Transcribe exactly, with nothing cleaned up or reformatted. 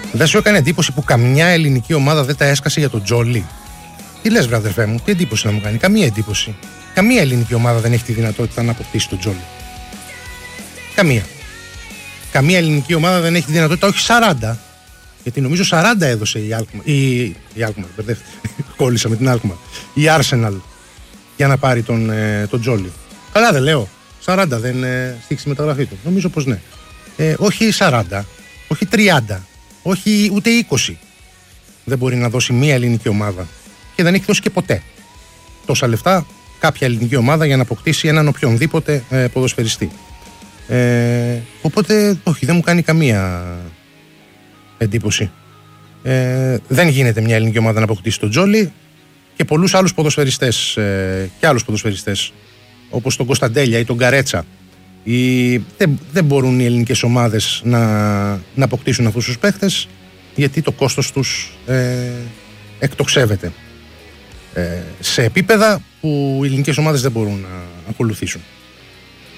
Δεν σου έκανε εντύπωση που καμιά ελληνική ομάδα δεν τα έσκασε για τον Τζόλι? Τι λες, βρε αδερφέ μου, τι εντύπωση να μου κάνει? Καμία εντύπωση. Καμία ελληνική ομάδα δεν έχει τη δυνατότητα να αποκτήσει τον Τζόλι. Καμία. Καμία ελληνική ομάδα δεν έχει τη δυνατότητα, όχι σαράντα. Γιατί νομίζω σαράντα έδωσε η Alkmaar. Η, η Alkmaar, μπερδεύτηκα. Κόλλησα με την Alkmaar. Η Arsenal για να πάρει τον, ε, τον Τζόλι. Καλά δεν λέω. σαράντα δεν ε, στήξει η μεταγραφή του. Νομίζω πως ναι. Ε, όχι σαράντα, όχι τριάντα, όχι ούτε είκοσι. Δεν μπορεί να δώσει μία ελληνική ομάδα. Και δεν έχει δώσει και ποτέ τόσα λεφτά κάποια ελληνική ομάδα για να αποκτήσει έναν οποιονδήποτε ε, ποδοσφαιριστή. Ε, οπότε, όχι, δεν μου κάνει καμία εντύπωση. Ε, δεν γίνεται μια ελληνική ομάδα να αποκτήσει τον Τζόλι, και πολλούς άλλους ποδοσφαιριστές ε, και άλλους ποδοσφαιριστές όπως τον Κωνσταντέλια ή τον Καρέτσα. Οι, δεν, δεν μπορούν οι ελληνικές ομάδες να, να αποκτήσουν αυτούς τους παίχτες, γιατί το κόστος τους ε, εκτοξεύεται ε, σε επίπεδα που οι ελληνικές ομάδες δεν μπορούν να ακολουθήσουν.